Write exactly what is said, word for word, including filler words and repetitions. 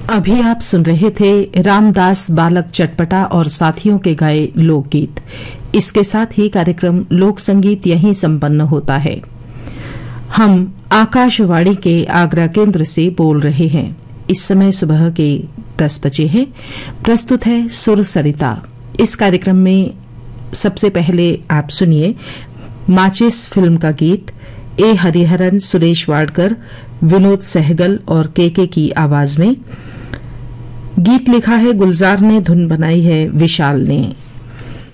अभी आप सुन रहे थे रामदास बालक चटपटा और साथियों के गाए लोकगीत। इसके साथ ही कार्यक्रम लोक संगीत यहीं संपन्न होता है। हम आकाशवाणी के आगरा केंद्र से बोल रहे हैं। इस समय सुबह के दस बजे हैं। प्रस्तुत है सुर सरिता। इस कार्यक्रम में सबसे पहले आप सुनिए माचिस फिल्म का गीत। ए हरिहरन, सुरेश वाडकर, विनोद सहगल और केके की आवाज में। गीत लिखा है गुलजार ने, धुन बनाई है विशाल ने।